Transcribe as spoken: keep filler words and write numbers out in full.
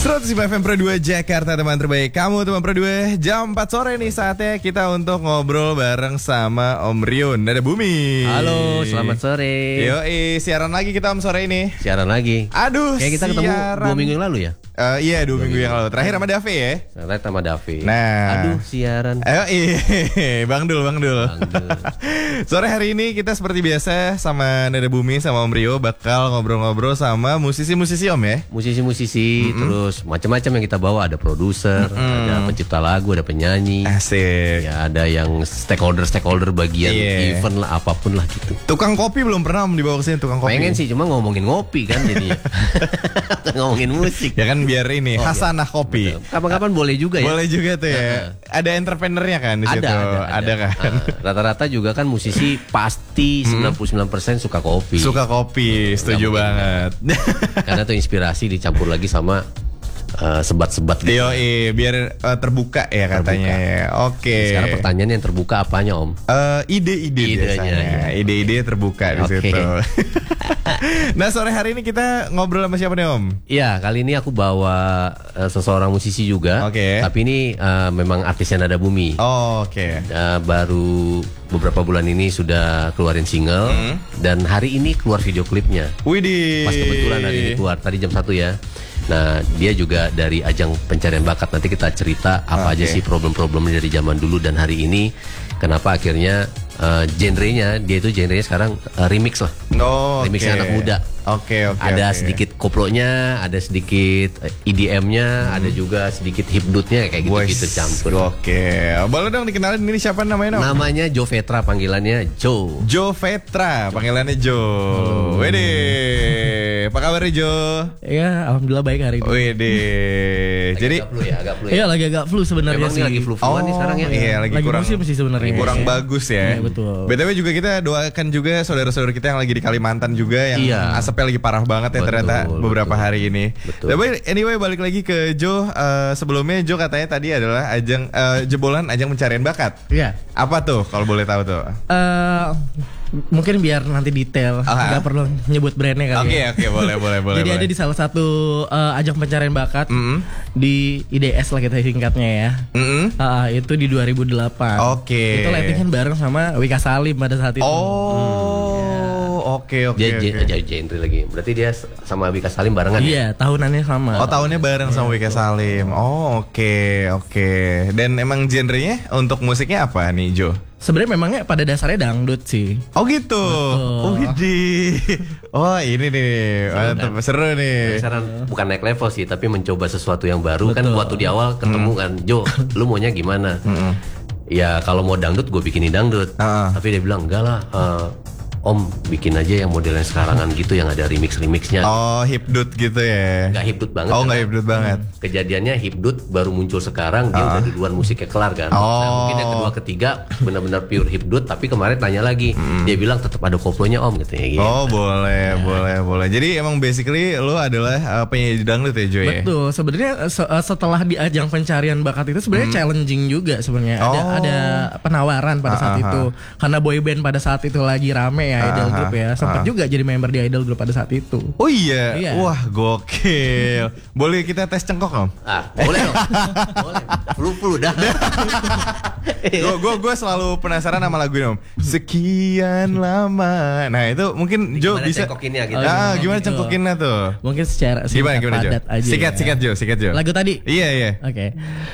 seratus lima F M Pro dua Jakarta, teman terbaik kamu, teman Pro dua. Jam empat sore nih saatnya kita untuk ngobrol bareng sama Om Rion. Ada Bumi. Halo, selamat sore. Yoi, siaran lagi kita Om sore ini. Siaran lagi. Aduh, kayak kita ketemu siaran. dua minggu yang lalu ya? Uh, iya, dua, dua minggu, minggu yang lalu. Terakhir sama Davi ya? Terakhir sama Davi. Nah. Aduh, siaran. Ayo, iya, Bang Dul, Bang Dul. Bang Dul. Sore hari ini kita seperti biasa sama Nada Bumi sama Om Rio bakal ngobrol-ngobrol sama musisi-musisi Om ya. Musisi-musisi, mm-hmm. terus macam-macam yang kita bawa. Ada produser, mm-hmm. ada pencipta lagu, ada penyanyi. Asik. Ya, ada yang stakeholder-stakeholder bagian yeah. event lah, apapun lah gitu. Tukang kopi belum pernah Om dibawa ke sini, tukang kopi. Pengen sih, cuma ngomongin ngopi kan jadinya. Ngomongin musik. Ya kan biar ini oh, Hasanah ya. Kopi. Betul. Kapan-kapan boleh juga ya. Boleh juga tuh ya. Ada entrepreneurnya kan di ada, situ. Ada, ada, ada kan. Uh, rata-rata juga kan musisi pasti sembilan puluh sembilan persen suka kopi. Suka kopi, setuju banget. Karena tuh inspirasi dicampur lagi sama uh, sebat-sebat gitu. Yoi, biar uh, terbuka ya katanya. Ya. Oke. Okay. Sekarang pertanyaan yang terbuka apanya Om? Uh, ide-ide biasanya. Ya. Ide-ide terbuka di okay. situ. Nah, sore hari ini kita ngobrol sama siapa nih Om? Iya, kali ini aku bawa uh, seseorang musisi juga. Oke. Okay. Tapi ini uh, memang artisnya Nada Bumi. Oh, oke. Okay. Uh, baru beberapa bulan ini sudah keluarin single hmm. dan hari ini keluar video klipnya. Widih. Pas kebetulan hari ini keluar tadi jam satu ya. Nah, dia juga dari ajang pencarian bakat. Nanti kita cerita apa okay. aja sih problem-problemnya dari zaman dulu dan hari ini. Kenapa akhirnya uh, genrenya, dia itu genrenya sekarang uh, remix lah. Oh, remixnya okay. anak muda. Oke, okay, oke. Okay, ada okay. sedikit koplonya, ada sedikit E D M-nya, hmm. ada juga sedikit hipdutnya kayak gitu-gitu campur. Oke. Okay. Boleh dong dikenalin ini siapa namanya? Nom? Namanya Jo Vetra, panggilannya Jo. Jo Vetra, panggilannya Jo. Hmm. Wede. Apa kabarnya Jo? Ya, alhamdulillah baik hari ini. Wede. Jadi agak flu ya, agak flu ya. Iya, lagi agak flu sebenarnya. Memang sih. lagi flu-fluan oh, nih sekarang ya. Iya, lagi, lagi kurang musim sih sebenarnya. Kurang ya. Bagus ya. Iya, betul. B T W juga kita doakan juga saudara-saudara kita yang lagi di Kalimantan juga yang iya. asapnya lagi parah banget ya betul, ternyata beberapa betul. hari ini. Betul. Tapi anyway balik lagi ke Jo. Uh, sebelumnya Jo katanya tadi adalah ajang uh, jebolan ajang pencarian bakat. Iya. Apa tuh kalau boleh tahu tuh? Uh, mungkin biar nanti detail, nggak perlu nyebut brandnya kali. Oke ya. oke boleh boleh boleh. Jadi boleh. ada di salah satu uh, ajang pencarian bakat mm-hmm. di I D S lah kita singkatnya ya. Mm-hmm. Uh, itu di dua ribu delapan. Oke. Okay. Itu lighting bareng sama Wika Salim pada saat itu. Oh. Oke oke dia oke. Dia genre lagi. Berarti dia sama Wika Salim barengan ya? Iya, tahunannya sama. Oh, tahunnya bareng sama Wika Salim. Oh, oke okay, oke. Okay. Dan emang genrenya untuk musiknya apa nih, Jo? Sebenarnya memangnya pada dasarnya dangdut sih. Oh gitu. Betul. Oh widih. Oh ini nih, mantap, kan? Seru nih. Saran bukan naik level sih, tapi mencoba sesuatu yang baru. Betul. Kan waktu di awal ketemu hmm. kan, Jo, lu maunya gimana? Hmm. Ya kalau mau dangdut gue bikinin dangdut. Uh-uh. Tapi dia bilang enggak lah. Uh, Om bikin aja yang modelnya sekarangan gitu yang ada remix-remixnya. Oh hipdut gitu ya? Gak hipdut banget. Oh gak hipdut banget. Kejadiannya hipdut baru muncul sekarang, dia uh. udah duluan musiknya kelar kan. Oh. Nah, mungkin yang kedua ketiga benar-benar pure hipdut. Tapi kemarin tanya lagi, mm. dia bilang tetap ada koplonya Om katanya gitu. Oh boleh nah. boleh boleh. Jadi emang basically lo adalah uh, penyanyi dangdut ya Jo ya? Betul. Sebenarnya se- setelah di ajang pencarian bakat itu sebenarnya mm. challenging juga sebenarnya. Ada oh. ada penawaran pada saat uh-huh. itu. Karena boyband pada saat itu lagi rame ya. Idol Group ya, sempat uh-huh. juga jadi member di Idol Group pada saat itu. Oh iya, iya. Wah gokil. Boleh kita tes cengkok Om? Ah, boleh dong. Boleh. Flu-flu dah. Gue gue selalu penasaran sama lagu ini Om. Sekian lama. Nah itu mungkin Jo bisa. Cengkokinnya gitu. Ah, gimana cengkokinnya tuh? Mungkin secara gimana, gimana, padat Jo? aja. Sikat ya. sikat Jo, sikat Jo. Lagu tadi. Iya iya. Oke. Okay.